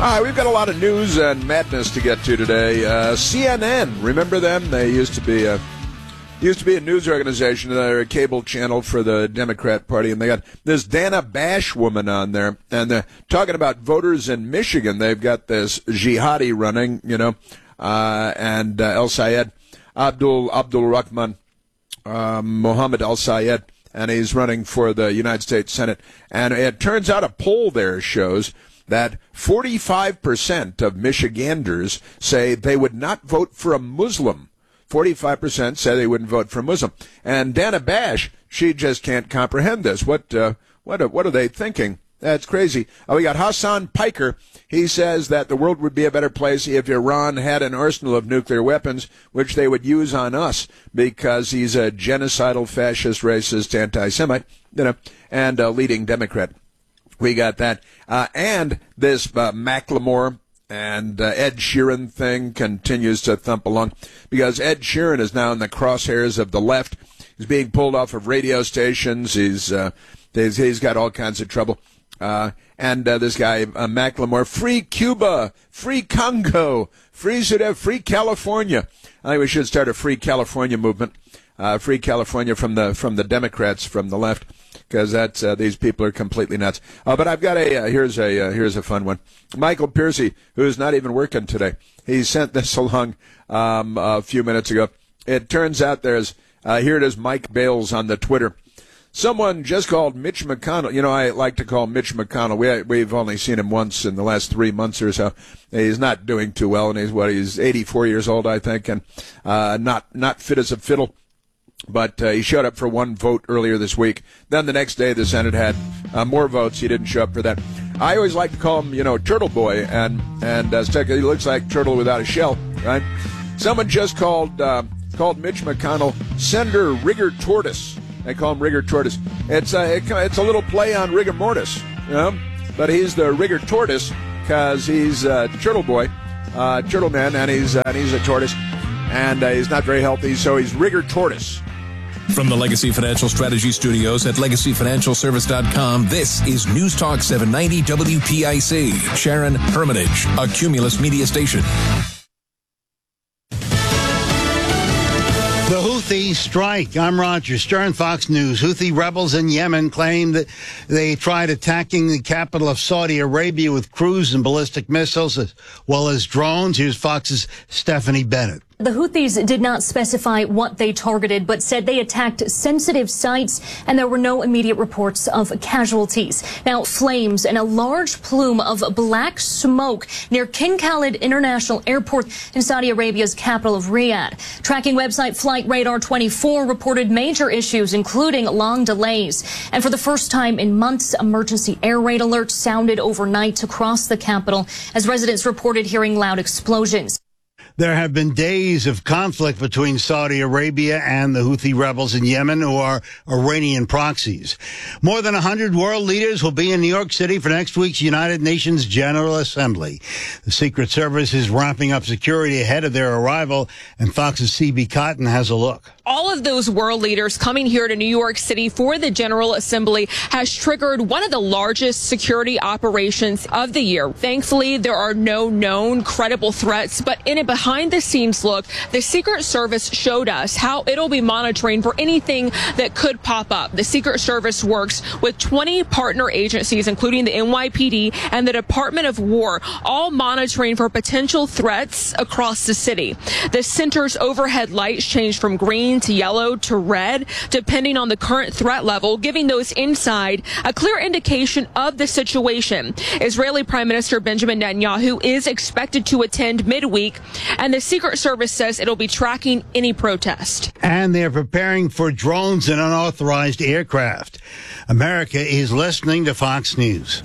All right, we've got a lot of news and madness to get to today. CNN, remember them? They used to be a news organization. They're a cable channel for the Democrat Party, and they got this Dana Bash woman on there, and they're talking about voters in Michigan. They've got this jihadi running, and El Sayed, Abdul Rahman, Mohammed Al Sayed, and he's running for the United States Senate. And it turns out a poll there shows that 45% of Michiganders say they would not vote for a Muslim. 45% say they wouldn't vote for a Muslim. And Dana Bash, she just can't comprehend this. What are they thinking? That's crazy. We got Hassan Piker. He says that the world would be a better place if Iran had an arsenal of nuclear weapons, which they would use on us, because he's a genocidal, fascist, racist, anti-Semite, and a leading Democrat. We got that. And this Macklemore and Ed Sheeran thing continues to thump along, because Ed Sheeran is now in the crosshairs of the left. He's being pulled off of radio stations. He's got all kinds of trouble. And this guy, Macklemore, free Cuba, free Congo, free Sudan, free California. I think we should start a free California movement. Free California from the Democrats, from the left, because that's these people are completely nuts. But I've got here's a fun one. Michael Piercy, who's not even working today, he sent this along a few minutes ago. It turns out here it is, Mike Bales on the Twitter. Someone just called Mitch McConnell. I like to call Mitch McConnell. We've only seen him once in the last 3 months or so. He's not doing too well, and he's 84 years old, I think, and not fit as a fiddle. But he showed up for one vote earlier this week. Then the next day, the Senate had more votes. He didn't show up for that. I always like to call him, Turtle Boy, and he looks like turtle without a shell, right? Someone just called Mitch McConnell Senator Rigor Tortoise. They call him Rigor Tortoise. It's a little play on rigor mortis, but he's the Rigor Tortoise because he's Turtle Boy, Turtle Man, and he's a tortoise, and he's not very healthy, so he's Rigor Tortoise. From the Legacy Financial Strategy Studios at LegacyFinancialService.com, this is News Talk 790 WPIC. Sharon Hermitage, a Cumulus media station. The Houthi strike. I'm Roger Stern, Fox News. Houthi rebels in Yemen claim that they tried attacking the capital of Saudi Arabia with cruise and ballistic missiles as well as drones. Here's Fox's Stephanie Bennett. The Houthis did not specify what they targeted, but said they attacked sensitive sites, and there were no immediate reports of casualties. Now, flames and a large plume of black smoke near King Khalid International Airport in Saudi Arabia's capital of Riyadh. Tracking website Flight Radar 24 reported major issues, including long delays. And for the first time in months, emergency air raid alerts sounded overnight across the capital as residents reported hearing loud explosions. There have been days of conflict between Saudi Arabia and the Houthi rebels in Yemen, who are Iranian proxies. More than 100 world leaders will be in New York City for next week's United Nations General Assembly. The Secret Service is ramping up security ahead of their arrival, and Fox's C.B. Cotton has a look. All of those world leaders coming here to New York City for the General Assembly has triggered one of the largest security operations of the year. Thankfully, there are no known credible threats, but in a behind-the-scenes look, the Secret Service showed us how it'll be monitoring for anything that could pop up. The Secret Service works with 20 partner agencies, including the NYPD and the Department of War, all monitoring for potential threats across the city. The center's overhead lights change from green to yellow to red, depending on the current threat level, giving those inside a clear indication of the situation. Israeli Prime Minister Benjamin Netanyahu is expected to attend midweek, and the Secret Service says it'll be tracking any protest. And they're preparing for drones and unauthorized aircraft. America is listening to Fox News.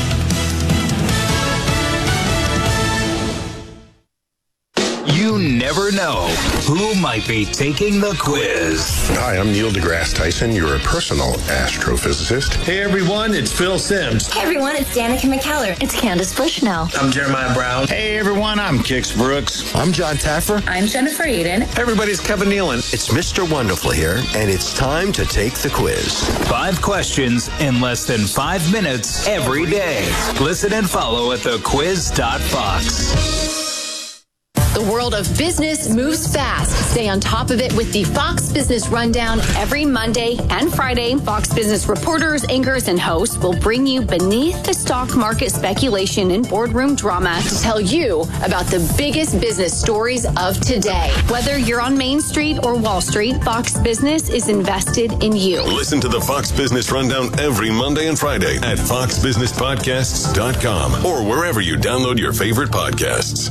You never never know who might be taking the quiz. Hi, I'm Neil deGrasse Tyson, your personal astrophysicist. Hey everyone, it's Phil Simms. Hey everyone, it's Danica McKellar. It's Candace Bushnell. I'm Jeremiah Brown. Hey everyone, I'm Kix Brooks. I'm John Taffer. I'm Jennifer Eden. Hey everybody, it's Kevin Nealon. It's Mr. Wonderful here, and it's time to take the quiz. 5 questions in less than 5 minutes every day. Listen and follow at thequiz.fox. The world of business moves fast. Stay on top of it with the Fox Business Rundown every Monday and Friday. Fox Business reporters, anchors, and hosts will bring you beneath the stock market speculation and boardroom drama to tell you about the biggest business stories of today. Whether you're on Main Street or Wall Street, Fox Business is invested in you. Listen to the Fox Business Rundown every Monday and Friday at foxbusinesspodcasts.com or wherever you download your favorite podcasts.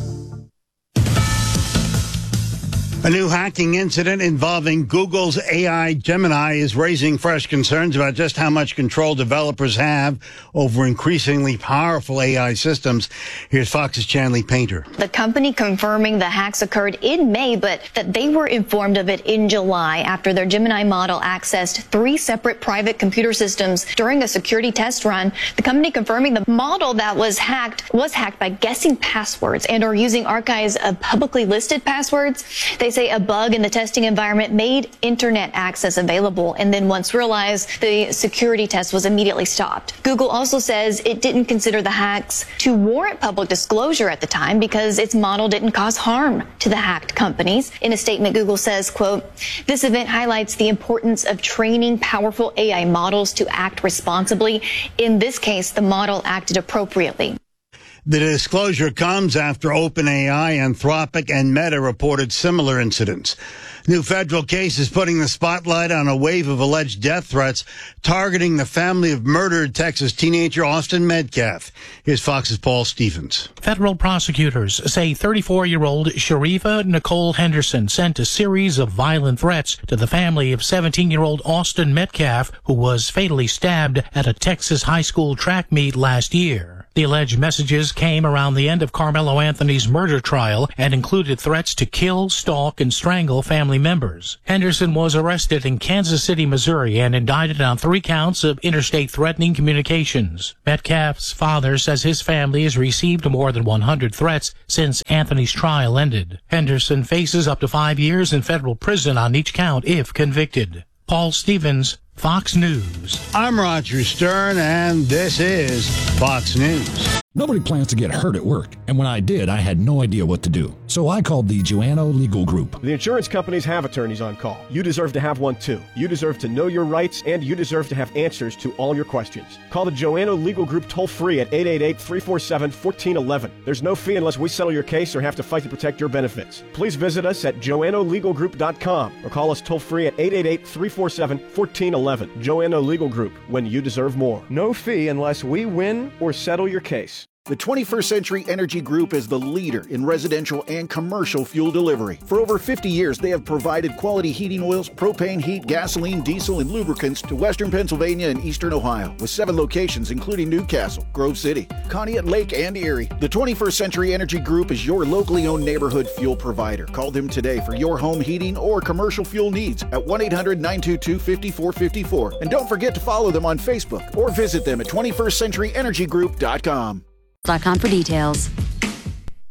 A new hacking incident involving Google's AI Gemini is raising fresh concerns about just how much control developers have over increasingly powerful AI systems. Here's Fox's Chanley Painter. The company confirming the hacks occurred in May, but that they were informed of it in July after their Gemini model accessed 3 separate private computer systems during a security test run. The company confirming the model that was hacked by guessing passwords and or using archives of publicly listed passwords. They say a bug in the testing environment made internet access available, and then once realized, the security test was immediately stopped. Google also says it didn't consider the hacks to warrant public disclosure at the time because its model didn't cause harm to the hacked companies. In a statement, Google says, quote, "This event highlights the importance of training powerful AI models to act responsibly. In this case, the model acted appropriately." The disclosure comes after OpenAI, Anthropic, and Meta reported similar incidents. New federal case is putting the spotlight on a wave of alleged death threats targeting the family of murdered Texas teenager Austin Metcalf. Here's Fox's Paul Stevens. Federal prosecutors say 34-year-old Sharifa Nicole Henderson sent a series of violent threats to the family of 17-year-old Austin Metcalf, who was fatally stabbed at a Texas high school track meet last year. The alleged messages came around the end of Carmelo Anthony's murder trial and included threats to kill, stalk, and strangle family members. Henderson was arrested in Kansas City, Missouri, and indicted on 3 counts of interstate threatening communications. Metcalf's father says his family has received more than 100 threats since Anthony's trial ended. Henderson faces up to 5 years in federal prison on each count if convicted. Paul Stevens, Fox News. I'm Roger Stern, and this is Fox News. Nobody plans to get hurt at work, and when I did, I had no idea what to do. So I called the Joanno Legal Group. The insurance companies have attorneys on call. You deserve to have one too. You deserve to know your rights, and you deserve to have answers to all your questions. Call the Joanno Legal Group toll-free at 888-347-1411. There's no fee unless we settle your case or have to fight to protect your benefits. Please visit us at joannolegalgroup.com or call us toll-free at 888-347-1411. Joanno Legal Group, when you deserve more. No fee unless we win or settle your case. The 21st Century Energy Group is the leader in residential and commercial fuel delivery. For over 50 years, they have provided quality heating oils, propane, heat, gasoline, diesel, and lubricants to Western Pennsylvania and Eastern Ohio, with 7 locations including Newcastle, Grove City, Conneaut Lake, and Erie. The 21st Century Energy Group is your locally owned neighborhood fuel provider. Call them today for your home heating or commercial fuel needs at 1-800-922-5454. And don't forget to follow them on Facebook or visit them at 21stcenturyenergygroup.com. .com for details.